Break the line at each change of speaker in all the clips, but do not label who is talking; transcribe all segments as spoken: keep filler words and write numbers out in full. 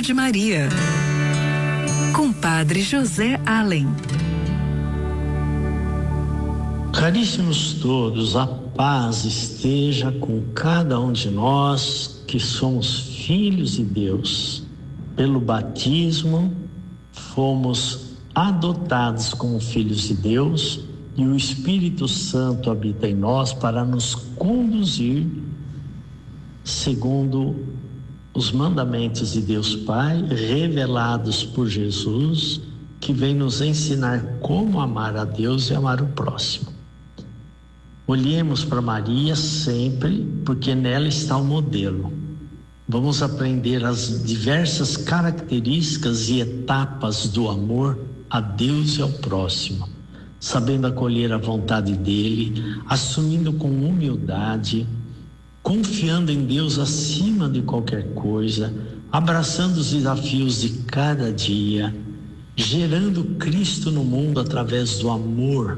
de Maria, com Padre José Allen.
Caríssimos todos, a paz esteja com cada um de nós que somos filhos de Deus. Pelo batismo, fomos adotados como filhos de Deus e o Espírito Santo habita em nós para nos conduzir segundo os mandamentos de Deus Pai, revelados por Jesus, que vem nos ensinar como amar a Deus e amar o próximo. Olhemos para Maria sempre, porque nela está o modelo. Vamos aprender as diversas características e etapas do amor a Deus e ao próximo, sabendo acolher a vontade dele, assumindo com humildade, confiando em Deus acima de qualquer coisa, abraçando os desafios de cada dia, gerando Cristo no mundo através do amor.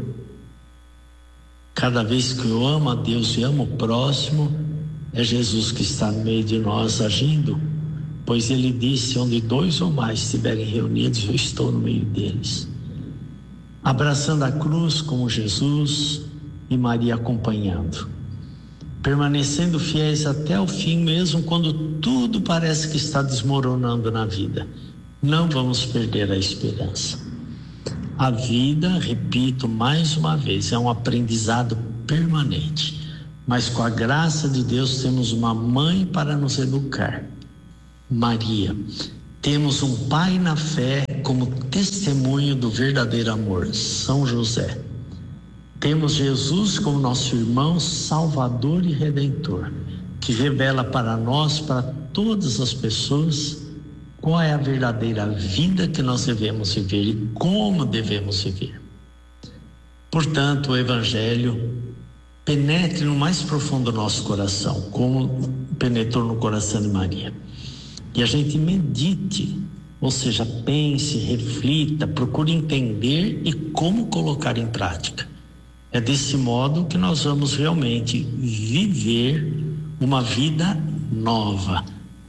Cada vez que eu amo a Deus e amo o próximo, é Jesus que está no meio de nós agindo, pois ele disse: onde dois ou mais estiverem reunidos, eu estou no meio deles. Abraçando a cruz como Jesus e Maria acompanhando, permanecendo fiéis até o fim, mesmo quando tudo parece que está desmoronando na vida. Não vamos perder a esperança. A vida, repito mais uma vez, é um aprendizado permanente, mas com a graça de Deus temos uma mãe para nos educar, Maria. Temos um pai na fé como testemunho do verdadeiro amor, São José. Temos Jesus como nosso irmão Salvador e Redentor, que revela para nós, para todas as pessoas, qual é a verdadeira vida que nós devemos viver e como devemos viver. Portanto, o Evangelho penetre no mais profundo do nosso coração, como penetrou no coração de Maria. E a gente medite, ou seja, pense, reflita, procure entender e como colocar em prática. É desse modo que nós vamos realmente viver uma vida nova,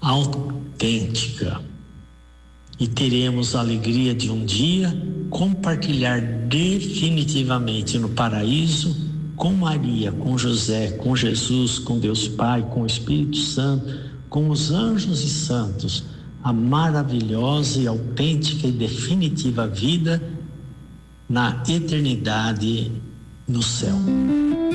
autêntica. E teremos a alegria de um dia compartilhar definitivamente no paraíso com Maria, com José, com Jesus, com Deus Pai, com o Espírito Santo, com os anjos e santos, a maravilhosa e autêntica e definitiva vida na eternidade no céu.